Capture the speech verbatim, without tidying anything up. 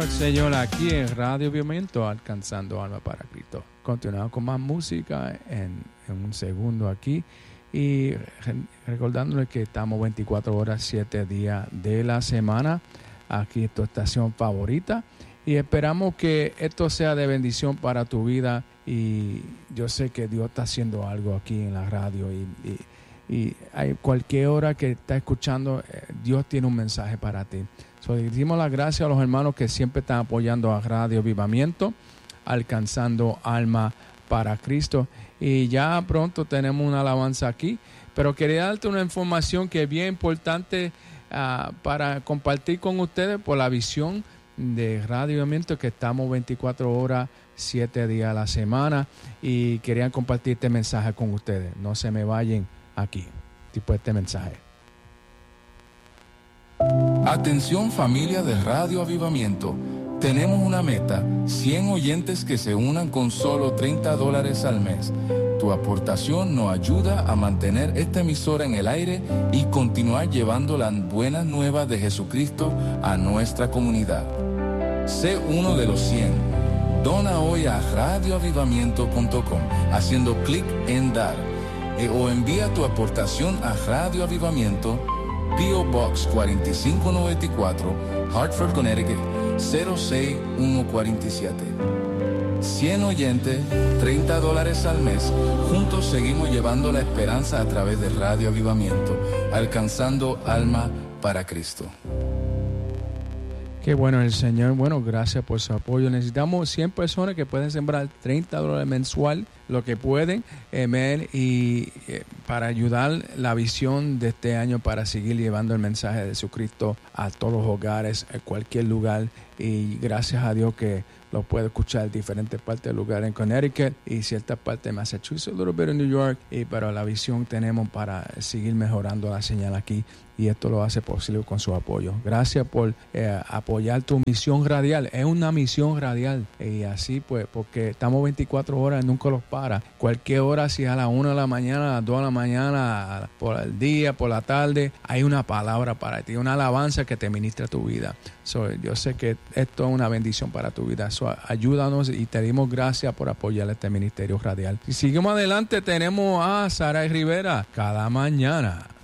Bueno, el Señor aquí en Radio Avivamiento, alcanzando alma para Cristo. Continuamos con más música en, en un segundo aquí. Y recordándoles que estamos veinticuatro horas, siete días de la semana. Aquí en tu estación favorita. Y esperamos que esto sea de bendición para tu vida. Y yo sé que Dios está haciendo algo aquí en la radio. Y, y, y hay cualquier hora que está escuchando, Dios tiene un mensaje para ti. So, dimos las gracias a los hermanos que siempre están apoyando a Radio Avivamiento, alcanzando alma para Cristo. Y ya pronto tenemos una alabanza aquí. Pero quería darte una información que es bien importante uh, para compartir con ustedes por la visión de Radio Avivamiento, que estamos veinticuatro horas, siete días a la semana. Y quería compartir este mensaje con ustedes. No se me vayan aquí, tipo este mensaje. Atención familia de Radio Avivamiento. Tenemos una meta, cien oyentes que se unan con solo treinta dólares al mes. Tu aportación nos ayuda a mantener esta emisora en el aire y continuar llevando las buenas nuevas de Jesucristo a nuestra comunidad. Sé uno de los cien. Dona hoy a radio avivamiento punto com haciendo clic en dar eh, o envía tu aportación a Radio Avivamiento, P O Box cuatro cinco nueve cuatro, Hartford, Connecticut cero seis uno cuatro siete. cien oyentes, treinta dólares al mes. Juntos seguimos llevando la esperanza a través de Radio Avivamiento, alcanzando alma para Cristo. Qué bueno el Señor. Bueno, gracias por su apoyo. Necesitamos cien personas que pueden sembrar treinta dólares mensual, lo que pueden, eh, y eh, para ayudar la visión de este año, para seguir llevando el mensaje de Jesucristo a todos los hogares, a cualquier lugar. Y gracias a Dios que lo puede escuchar en diferentes partes del lugar en Connecticut y ciertas partes de Massachusetts, a little bit en New York. Y pero la visión tenemos para seguir mejorando la señal aquí. Y esto lo hace posible con su apoyo. Gracias por eh, apoyar tu misión radial. Es una misión radial. Y así pues, porque estamos veinticuatro horas, nunca los para. Cualquier hora, si a las una de la mañana, a las dos de la mañana, por el día, por la tarde, hay una palabra para ti, una alabanza que te ministra tu vida. So, yo sé que esto es una bendición para tu vida. So, ayúdanos y te dimos gracias por apoyar este ministerio radial. Y seguimos adelante, tenemos a Saray Rivera cada mañana.